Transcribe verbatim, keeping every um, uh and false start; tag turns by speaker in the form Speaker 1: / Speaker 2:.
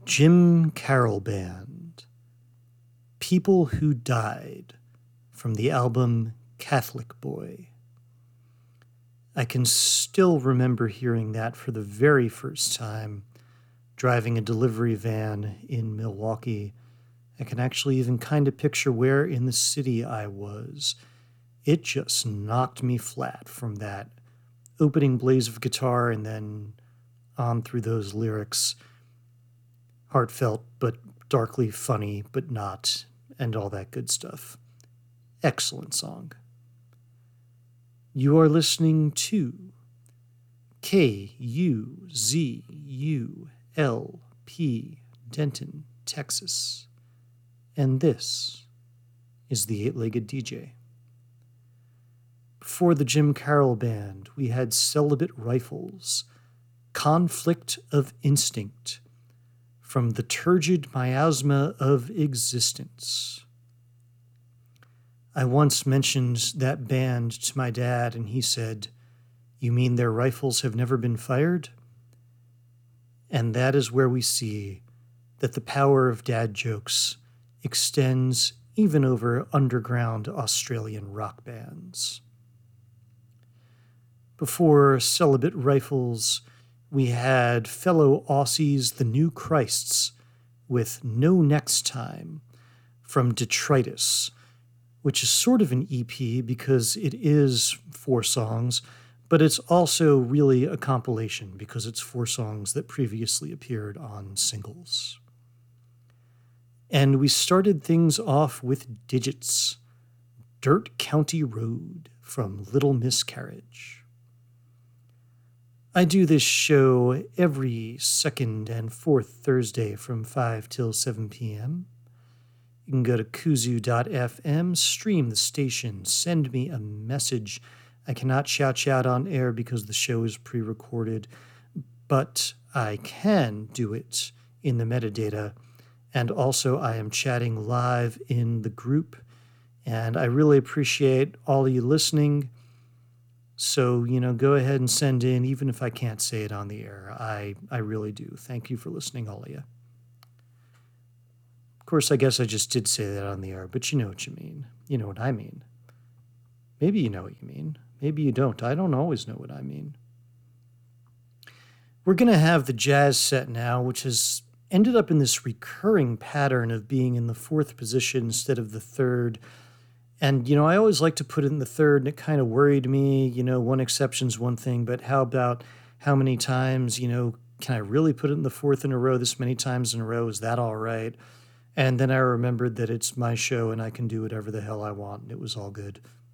Speaker 1: Jim Carroll Band, People Who Died, from the album Catholic Boy. I can still remember hearing that for the very first time, driving a delivery van in Milwaukee. I can actually even kind of picture where in the city I was. It just knocked me flat from that opening blaze of guitar and then on through those lyrics. Heartfelt, but darkly funny, but not, and all that good stuff. Excellent song. You are listening to K U Z U L P, Denton, Texas. And this is the Eight-Legged D J. Before the Jim Carroll Band, we had Celibate Rifles, Conflict of Instinct, from the Turgid Miasma of Existence. I once mentioned that band to my dad, and he said, "You mean their rifles have never been fired?" And that is where we see that the power of dad jokes extends even over underground Australian rock bands. Before Celibate Rifles, we had fellow Aussies, the New Christs, with No Next Time from Detritus, which is sort of an E P because it is four songs, but it's also really a compilation because it's four songs that previously appeared on singles. And we started things off with Digits, Dirt County Road from Little Miscarriage. I do this show every second and fourth Thursday from five till seven p.m. You can go to kuzu dot f m, stream the station, send me a message. I cannot shout you out on air because the show is pre-recorded, but I can do it in the metadata. And also I am chatting live in the group, and I really appreciate all of you listening. So, you know, go ahead and send in, even if I can't say it on the air. I, I really do. Thank you for listening, all of you. Of course, I guess I just did say that on the air, but you know what you mean. You know what I mean. Maybe you know what you mean. Maybe you don't. I don't always know what I mean. We're going to have the jazz set now, which has ended up in this recurring pattern of being in the fourth position instead of the third. And, you know, I always like to put it in the third, and it kind of worried me. You know, one exception's one thing, but how about how many times, you know, can I really put it in the fourth in a row this many times in a row? Is that all right? And then I remembered that it's my show and I can do whatever the hell I want, and it was all good.